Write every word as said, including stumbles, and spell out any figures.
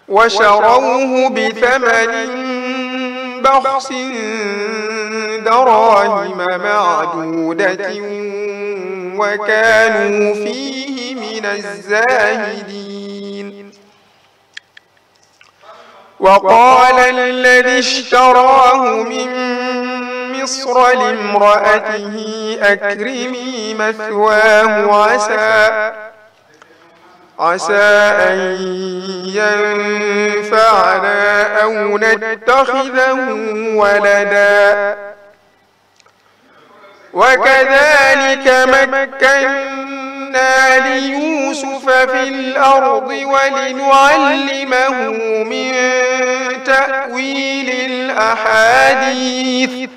وشروه بثمن بخس دراهم معدودة وكانوا فيه من الزاهدين. وقال الذي اشتراه من مصر لامرأته أكرمي مثواه عسى عسى أن ينفعنا أو نتخذه ولدا وكذلك مكنا ليوسف في الأرض ولنعلمه من تأويل الأحاديث